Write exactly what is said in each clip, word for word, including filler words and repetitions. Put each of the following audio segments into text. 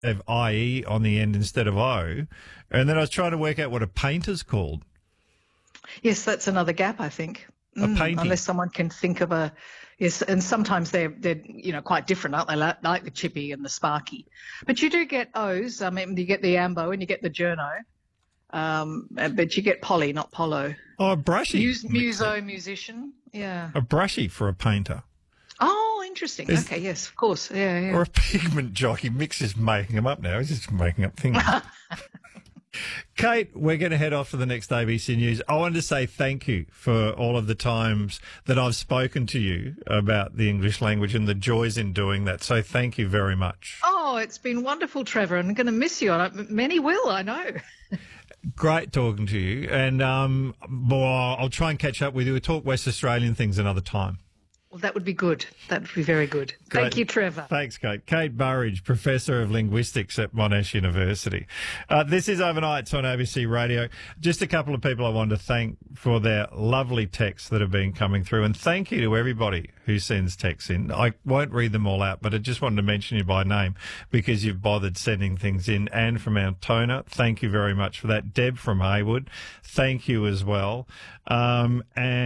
of I E on the end instead of O. And then I was trying to work out what a painter's called. Yes, that's another gap, I think. A Mm, painting. unless someone can think of a yes, and sometimes they're they're you know quite different, aren't they? Like, like the chippy and the sparky, but you do get O's. I mean, you get the ambo and you get the journo, um, but you get poly, not polo. Oh, a brushy. Mus- muso, musician, yeah. A brushy for a painter. Oh, interesting. Is- okay, yes, of course, yeah, yeah. Or a pigment jockey. Mick's just making them up now. He's just making up things. Kate, we're going to head off to the next A B C News. I wanted to say thank you for all of the times that I've spoken to you about the English language and the joys in doing that. So thank you very much. Oh, it's been wonderful, Trevor. I'm going to miss you. Many will, I know. Great talking to you. And um, well, I'll try and catch up with you. We'll talk West Australian things another time. Well, that would be good. That would be very good. Great. Thank you, Trevor. Thanks, Kate. Kate Burridge, Professor of Linguistics at Monash University. Uh, this is Overnights on A B C Radio. Just a couple of people I wanted to thank for their lovely texts that have been coming through. And thank you to everybody who sends texts in. I won't read them all out, but I just wanted to mention you by name because you've bothered sending things in. Anne from Altona, thank you very much for that. Deb from Haywood, thank you as well. Um,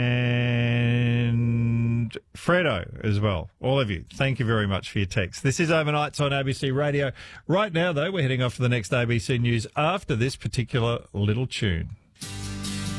and Fredo as well. All of you, thank you very much for your text. This is Overnights on A B C Radio. Right now, though, we're heading off to the next A B C News after this particular little tune.